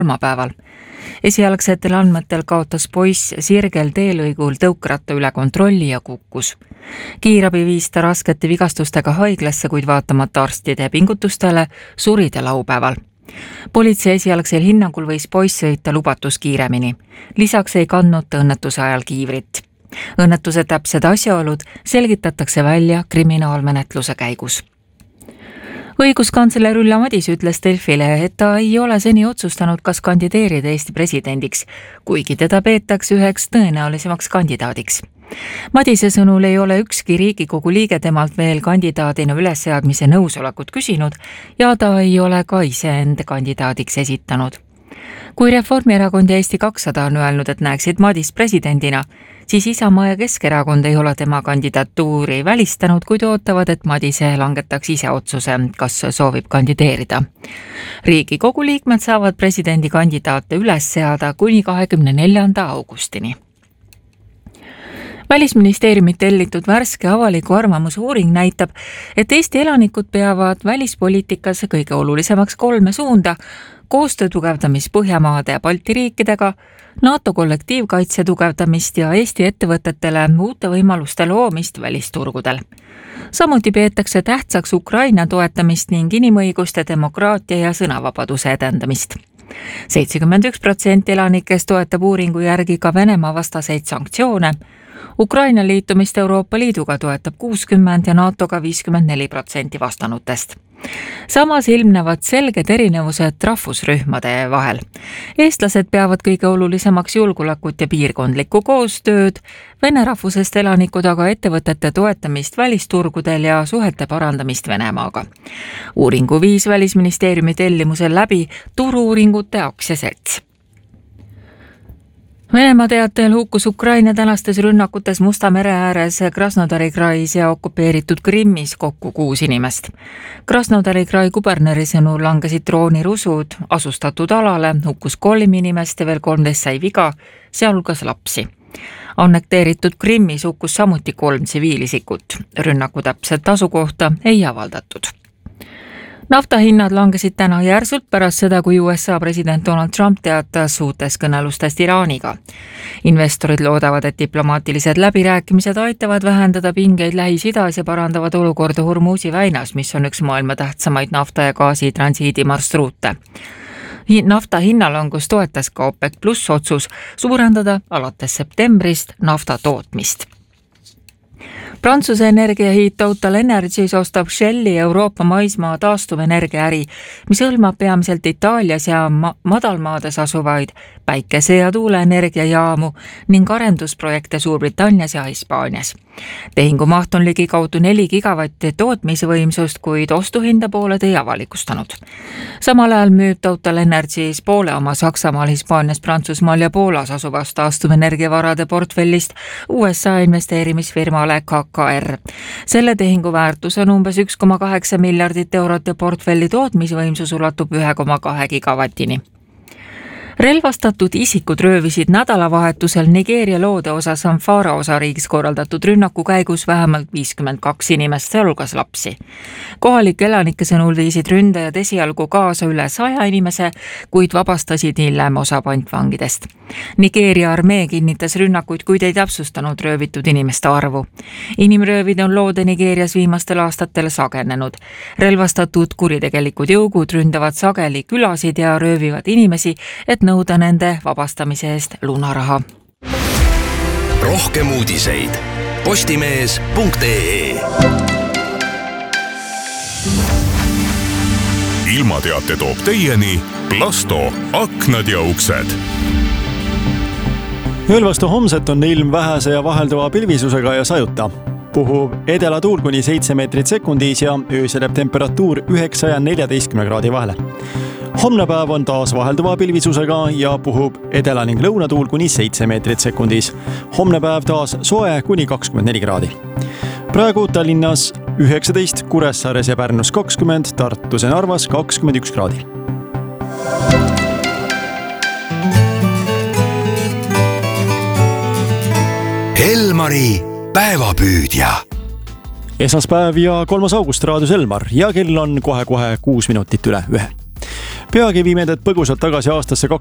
kolmapäeval. Esialgsetel andmetel kaotas poiss sirgel teelõigul tõukratta üle kontrolli ja kukkus. Kiirabi viis ta raskete vigastustega haiglasse, kuid vaatamata arstide pingutustele suri ta laupäeval. Politsei esialgsel hinnangul võis poiss sõita lubatus kiiremini. Lisaks ei kandnud ta õnnetuse ajal kiivrit. Õnnetuse täpsed asjaolud selgitatakse välja kriminaalmenetluse käigus. Õiguskantsler Ülle Madise ütles Delfile, et ta ei ole seni otsustanud, kas kandideerida Eesti presidendiks, kuigi teda peetakse üheks tõenäolisemaks kandidaadiks. Madise sõnul ei ole ükski Riigikogu liige temalt veel kandidaadina ülesseadmise nõusolekut küsinud ja ta ei ole ka ise enda kandidaadiks esitanud. Kui Reformierakond ja Eesti 200 on öelnud, et näeksid Madist presidendina, siis Isamaa ja Keskerakond ei ole tema kandidatuuri välistanud, kuid ootavad, et Madise langetaks ise otsuse, kas soovib kandideerida. Riigikogu liikmed saavad presidendi kandidaate üles seada kuni 24. augustini. Välisministeeriumi tellitud värske avaliku arvamuse uuring näitab, et Eesti elanikud peavad välispoliitikas kõige olulisemaks 3 suunda: koostöö tugevdamist Põhjamaade ja Balti riikidega, NATO kollektiivkaitse tugevdamist ja Eesti ettevõtetele uute võimaluste loomist välisturgudel. Samuti peetakse tähtsaks Ukraina toetamist ning inimõiguste, demokraatia ja sõnavabaduse edendamist. 71% elanikest toetab uuringu järgi ka Venemaa vastaseid sanktsioone. Ukraina liitumist Euroopa Liiduga toetab 60% ja NATO-ga 54% vastanutest. Samas ilmnevad selged erinevused rahvusrühmade vahel. Eestlased peavad kõige olulisemaks julgeolekut ja piirkondlikku koostööd, vene rahvusest elanikud aga ettevõtete toetamist välisturgudel ja suhete parandamist Venemaaga. Uuringu viis Välisministeeriumi tellimusel läbi Turu-uuringute aktsiaselts. Venemaa teatel hukkus Ukraina tänastes rünnakutes Musta mere ääres Krasnodari krais ja okupeeritud Krimmis kokku 6 inimest. Krasnodari krai kuberneri sõnul langesid droonirusud asustatud alale, hukkus 3 inimest ja veel 13 sai viga, sealhulgas lapsi. Annekteeritud Krimmis hukkus samuti 3 tsiviilisikut. Rünnaku täpset asukohta ei avaldatud. Naftahinnad langesid täna järsult pärast seda, kui USA president Donald Trump teatas uutest kõnelustest Iraaniga. Investorid loodavad, et diplomaatilised läbirääkimised aitavad vähendada pingeid Lähis-Idas ja parandavad olukorda Hormuzi väinas, mis on üks maailma tähtsamaid nafta ja gaasi transiidimarsruute. Nafta hinnalangus toetas ka OPEC+ otsus suurendada alates septembrist nafta tootmist. Prantsuse energiahiit Total Energies ostab Shelli Euroopa maismaa taastuvenergiaäri, mis hõlmab peamiselt Itaalias ja madalmaades asuvaid päikese- ja tuuleenergiajaamu ning arendusprojekte Suurbritannias ja Hispaanias. Tehingu maht on ligikaudu 4 gigavatti tootmisvõimsust, kuid ostuhinda pooled ei avalikustanud. Samal ajal müüb Total Energies poole oma Saksamaal, Hispaanias, Prantsusmaal ja Poolas asuvast taastuvenergiavarade portfellist USA investeerimisfirmale KKR. Selle tehingu väärtus on umbes 1,8 miljardit eurot ja portfelli tootmisvõimsus ulatub 1,2 gigavatini. Relvastatud isikud röövisid nädalavahetusel Nigeeria loodeosa Zamfara osariigis korraldatud rünnaku käigus vähemalt 52 inimest, sealhulgas lapsi. Kohalike elanike sõnul viisid ründajad esialgu kaasa üle 100 inimese, kuid vabastasid hiljem osa pantvangidest. Nigeeria armee kinnitas rünnakuid, kuid ei täpsustanud röövitud inimeste arvu. Inimröövid on loode Nigeerias viimastel aastatel sagenenud. Relvastatud kuritegelikud jõugud ründavad sageli külasid ja röövivad inimesi, et nõuda nende vabastamise eest lunaraha. Rohkem uudiseid postimees.ee. Ilmateate toob teieni Plasto aknad ja uksed. Õil vastu homset on ilm vähese ja vahelduva pilvisusega ja sajuta. Puhub edelatuul kuni 7 meetrit sekundis ja öösel jääb temperatuur 9 ja 14 kraadi vahele. Homne päev on taas vahelduva pilvisusega ja puhub edela- ning lõunatuul kuni 7 meetrit sekundis. Homne päev taas soe kuni 24 kraadi. Praegu Tallinnas 19, Kuressaares ja Pärnus 20, Tartus ja Narvas 21 kraadi. Elmari päevapüüdja. Esmaspäev ja 3. august raadios Elmar ja kell on kohe 6 minutit üle 1. peagi viime teid põgusalt tagasi aastasse